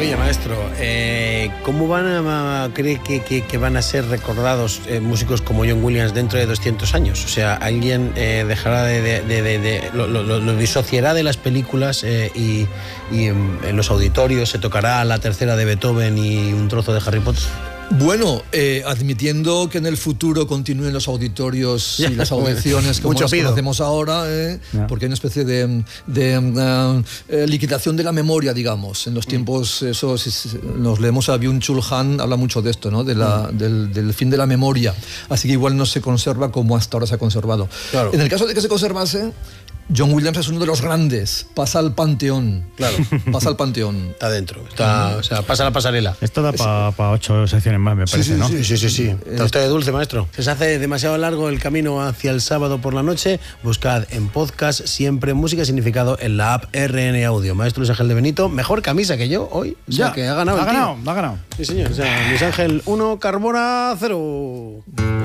Oye, maestro, ¿cómo cree que van a ser recordados músicos como John Williams dentro de 200 años? O sea, ¿alguien dejará lo disociará de las películas y en los auditorios se tocará la tercera de Beethoven y un trozo de Harry Potter? Bueno, admitiendo que en el futuro continúen los auditorios y las audiciones como las conocemos ahora, porque hay una especie de liquidación de la memoria, digamos. En los tiempos, nos leemos a Byung-Chul Han, habla mucho de esto, ¿no? Del fin de la memoria. Así que igual no se conserva como hasta ahora se ha conservado. Claro. En el caso de que se conservase, John Williams es uno de los grandes, pasa al panteón. Claro. Pasa al panteón. Está dentro, o sea, pasa la pasarela. Esto da para 8 secciones más, me parece, ¿no? Sí. Está usted de dulce, maestro. Se hace demasiado largo el camino hacia el sábado por la noche. Buscad en podcast siempre música y significado en la app RN Audio. Maestro Luis Ángel de Benito, mejor camisa que yo hoy. O sea, que ha ganado. Ha ganado. Sí, señor. O sea, Luis Ángel 1, Carbona 0.